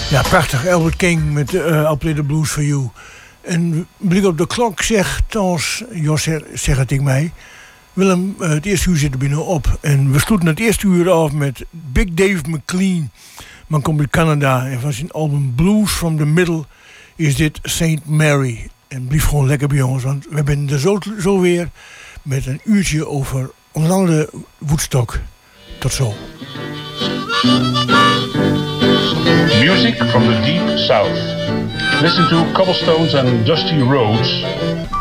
Ja, prachtig. Albert King met I'll Play the Blues for You. En blik op de klok zegt ons, Jos zegt het tegen mij, Willem, het eerste uur zit er binnen op. En we sloten het eerste uur af met Big Dave McLean. Man komt uit Canada en van zijn album Blues from the Middle is dit St. Mary. En blijf gewoon lekker bij jongens, want we zijn er zo weer met een uurtje over onder andere Woodstock. Tot zo. Music from the Deep South. Listen to Cobblestones and Dusty Roads